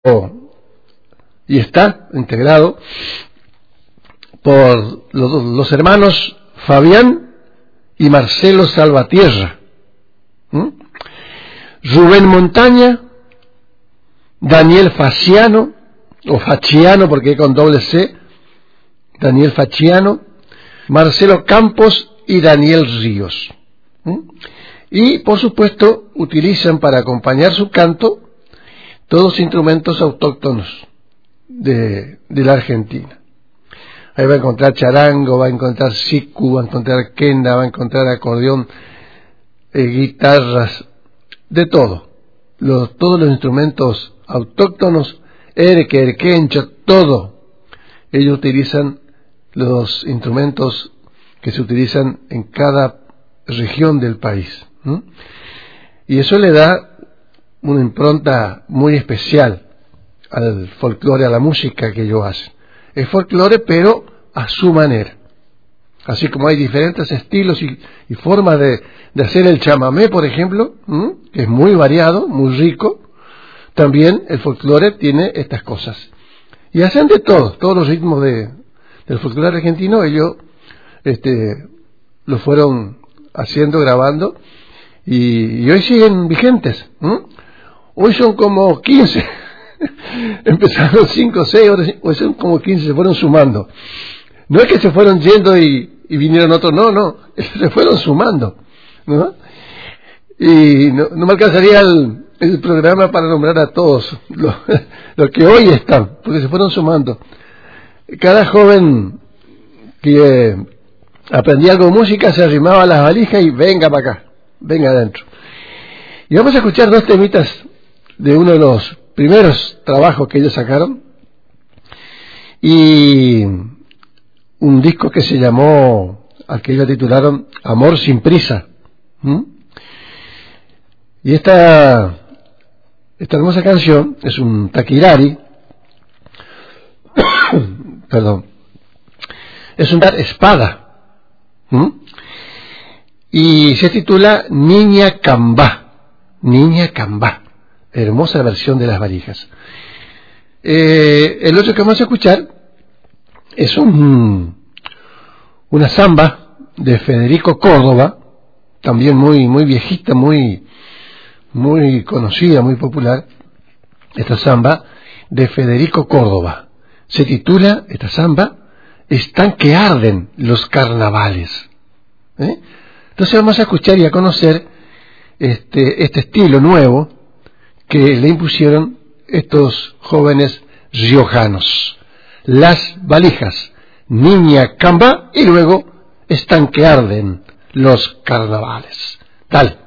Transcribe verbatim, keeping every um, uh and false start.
y está integrado por los, los hermanos Fabián y Marcelo Salvatierra, ¿Mm? Rubén Montaña, Daniel Faciano, o Faciano porque con doble C, Daniel Faciano, Marcelo Campos y Daniel Ríos. ¿Mm? Y por supuesto utilizan para acompañar su canto todos instrumentos autóctonos de, de la Argentina. Ahí va a encontrar charango, va a encontrar sicu, va a encontrar quena, va a encontrar acordeón, eh, guitarras, de todo. Los, todos los instrumentos autóctonos, erque, erquencho, todo. Ellos utilizan los instrumentos que se utilizan en cada región del país. ¿Mm? Y eso le da una impronta muy especial al folclore, a la música que ellos hacen. Es folclore, pero a su manera. Así como hay diferentes estilos y, y formas de, de hacer el chamamé, por ejemplo, ¿m? que es muy variado, muy rico, también el folclore tiene estas cosas. Y hacen de todo, todos los ritmos de, del folclore argentino, ellos este, lo fueron haciendo, grabando, y, y hoy siguen vigentes. ¿m? Hoy son como quince, empezaron cinco, seis, hoy son como quince, se fueron sumando. No es que se fueron yendo y, y vinieron otros, no, no, se fueron sumando, ¿no? Y no, no me alcanzaría el, el programa para nombrar a todos los, los que hoy están, porque se fueron sumando. Cada joven que aprendía algo de música se arrimaba a las valijas y venga para acá, venga adentro. Y vamos a escuchar dos temitas de uno de los primeros trabajos que ellos sacaron, y un disco que se llamó, al que ellos titularon Amor sin prisa. ¿Mm? Y esta, esta hermosa canción es un taquirari, perdón, es un espada, ¿Mm? y se titula Niña Cambá, Niña Cambá, hermosa versión de las valijas. Eh, el otro que vamos a escuchar es un, una samba de Federico Córdoba, también muy muy viejita, muy muy conocida, muy popular. Esta samba de Federico Córdoba se titula, esta samba, Están que arden los carnavales. ¿Eh? Entonces vamos a escuchar y a conocer este, este estilo nuevo que le impusieron estos jóvenes riojanos. Las valijas, Niña Cambá, y luego Están que arden los carnavales. Tal.